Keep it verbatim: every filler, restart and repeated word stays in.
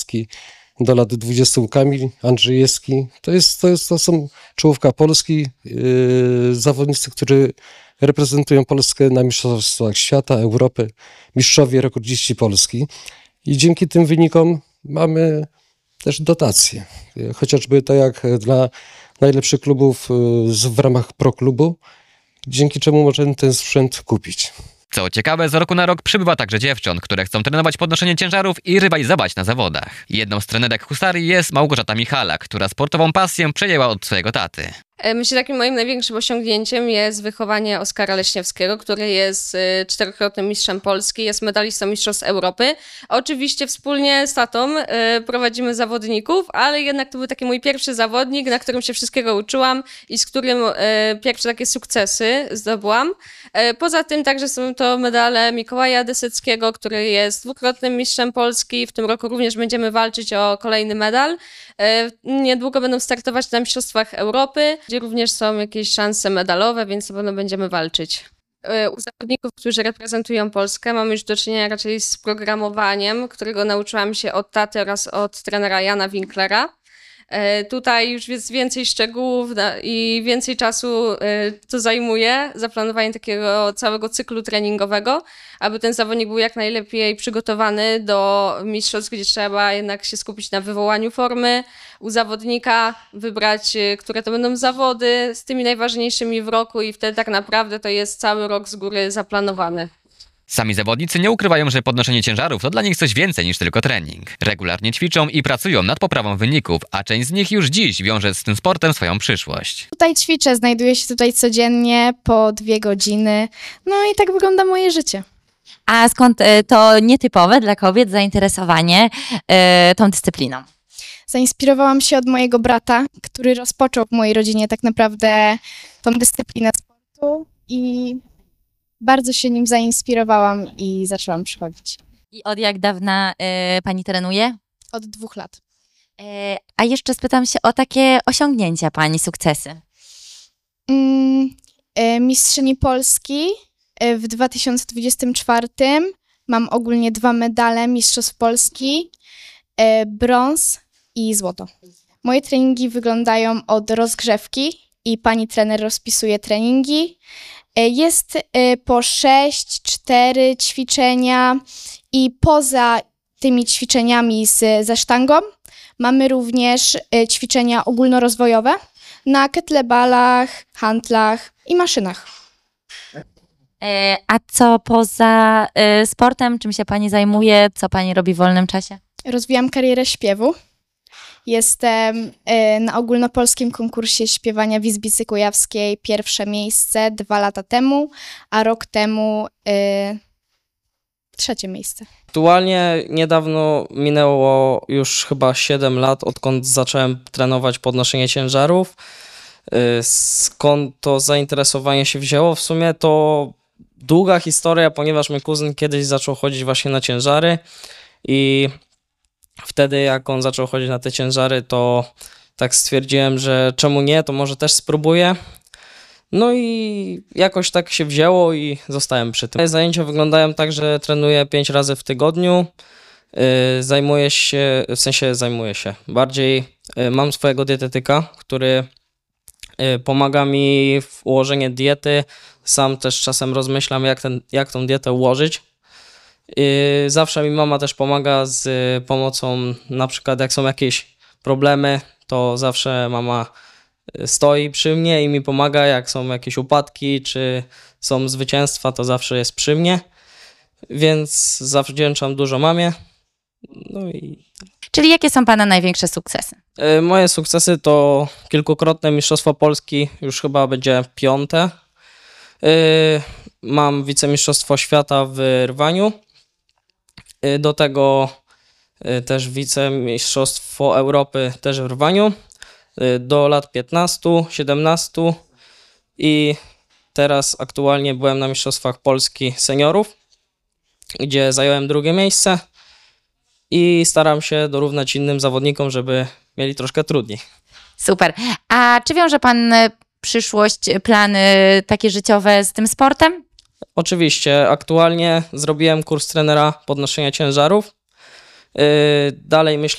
piętnastki do lat dwudziestu Kamil Andrzejewski. To jest, to jest, to są czołówka Polski, yy, zawodnicy, którzy reprezentują Polskę na mistrzostwach świata, Europy, mistrzowie, rekordziści Polski. I dzięki tym wynikom mamy też dotacje. Chociażby tak jak dla najlepszych klubów w ramach Pro Klubu, dzięki czemu możemy ten sprzęt kupić. Co ciekawe, z roku na rok przybywa także dziewcząt, które chcą trenować podnoszenie ciężarów i rywalizować na zawodach. Jedną z trenerek husarii jest Małgorzata Michala, która sportową pasję przejęła od swojego taty. Myślę, że takim moim największym osiągnięciem jest wychowanie Oskara Leśniewskiego, który jest czterokrotnym mistrzem Polski, jest medalistą Mistrzostw Europy. Oczywiście wspólnie z tatą prowadzimy zawodników, ale jednak to był taki mój pierwszy zawodnik, na którym się wszystkiego uczyłam i z którym pierwsze takie sukcesy zdobyłam. Poza tym także są to medale Mikołaja Deseckiego, który jest dwukrotnym mistrzem Polski. W tym roku również będziemy walczyć o kolejny medal. Niedługo będą startować na Mistrzostwach Europy, gdzie również są jakieś szanse medalowe, więc na pewno będziemy walczyć. U zawodników, którzy reprezentują Polskę, mamy już do czynienia raczej z programowaniem, którego nauczyłam się od taty oraz od trenera Jana Winklera. Tutaj już jest więcej szczegółów i więcej czasu to zajmuje, zaplanowanie takiego całego cyklu treningowego, aby ten zawodnik był jak najlepiej przygotowany do mistrzostw, gdzie trzeba jednak się skupić na wywołaniu formy u zawodnika, wybrać, które to będą zawody z tymi najważniejszymi w roku i wtedy tak naprawdę to jest cały rok z góry zaplanowany. Sami zawodnicy nie ukrywają, że podnoszenie ciężarów to dla nich coś więcej niż tylko trening. Regularnie ćwiczą i pracują nad poprawą wyników, a część z nich już dziś wiąże z tym sportem swoją przyszłość. Tutaj ćwiczę, znajduję się tutaj codziennie po dwie godziny, no i tak wygląda moje życie. A skąd to nietypowe dla kobiet zainteresowanie y, tą dyscypliną? Zainspirowałam się od mojego brata, który rozpoczął w mojej rodzinie tak naprawdę tą dyscyplinę sportu i bardzo się nim zainspirowałam i zaczęłam przychodzić. I od jak dawna y, pani trenuje? Od dwóch lat. Y, a jeszcze spytam się o takie osiągnięcia pani, sukcesy. Mm, y, mistrzyni Polski y, w dwa tysiące dwudziestym czwartym. Mam ogólnie dwa medale Mistrzostw Polski, y, brąz i złoto. Moje treningi wyglądają od rozgrzewki i pani trener rozpisuje treningi. Jest po sześć, cztery ćwiczenia i poza tymi ćwiczeniami z, ze sztangą mamy również ćwiczenia ogólnorozwojowe na kettlebellach, hantlach i maszynach. A co poza sportem, czym się pani zajmuje, co pani robi w wolnym czasie? Rozwijam karierę śpiewu. Jestem y, na ogólnopolskim konkursie śpiewania w Izbicy Kujawskiej pierwsze miejsce dwa lata temu, a rok temu y, trzecie miejsce. Aktualnie niedawno minęło już chyba siedem lat, odkąd zacząłem trenować podnoszenie ciężarów. Y, skąd to zainteresowanie się wzięło? W sumie to długa historia, ponieważ mój kuzyn kiedyś zaczął chodzić właśnie na ciężary i wtedy jak on zaczął chodzić na te ciężary, to tak stwierdziłem, że czemu nie, to może też spróbuję. No i jakoś tak się wzięło i zostałem przy tym. Zajęcia wyglądają tak, że trenuję pięć razy w tygodniu. Zajmuję się, w sensie zajmuję się, bardziej mam swojego dietetyka, który pomaga mi w ułożeniu diety. Sam też czasem rozmyślam, jak, ten, jak tą dietę ułożyć. Zawsze mi mama też pomaga z pomocą, na przykład jak są jakieś problemy, to zawsze mama stoi przy mnie i mi pomaga, jak są jakieś upadki, czy są zwycięstwa, to zawsze jest przy mnie, więc zawdzięczam dużo mamie. No i... Czyli jakie są pana największe sukcesy? Moje sukcesy to kilkukrotne Mistrzostwo Polski, już chyba będzie piąte. Mam wicemistrzostwo świata w rwaniu. Do tego też wicemistrzostwo Europy też w rwaniu do lat piętnastu, siedemnastu i teraz aktualnie byłem na Mistrzostwach Polski seniorów, gdzie zająłem drugie miejsce i staram się dorównać innym zawodnikom, żeby mieli troszkę trudniej. Super. A czy wiąże pan przyszłość, plany takie życiowe z tym sportem? Oczywiście. Aktualnie zrobiłem kurs trenera podnoszenia ciężarów. Dalej myślę,